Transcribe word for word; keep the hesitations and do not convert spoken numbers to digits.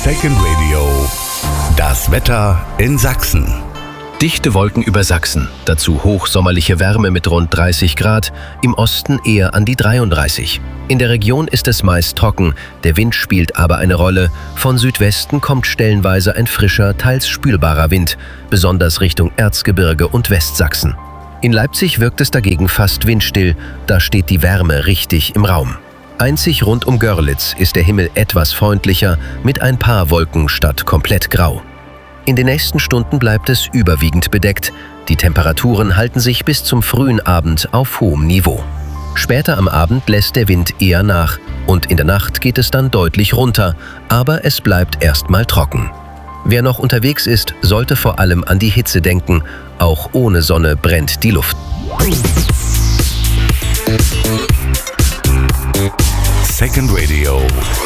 Second Radio. Das Wetter in Sachsen. Dichte Wolken über Sachsen, dazu hochsommerliche Wärme mit rund dreißig Grad, im Osten eher an die dreiunddreißig. In der Region ist es meist trocken, der Wind spielt aber eine Rolle. Von Südwesten kommt stellenweise ein frischer, teils spülbarer Wind, besonders Richtung Erzgebirge und Westsachsen. In Leipzig wirkt es dagegen fast windstill, da steht die Wärme richtig im Raum. Einzig rund um Görlitz ist der Himmel etwas freundlicher, mit ein paar Wolken statt komplett grau. In den nächsten Stunden bleibt es überwiegend bedeckt. Die Temperaturen halten sich bis zum frühen Abend auf hohem Niveau. Später am Abend lässt der Wind eher nach und in der Nacht geht es dann deutlich runter, aber es bleibt erstmal trocken. Wer noch unterwegs ist, sollte vor allem an die Hitze denken. Auch ohne Sonne brennt die Luft. Second Radio.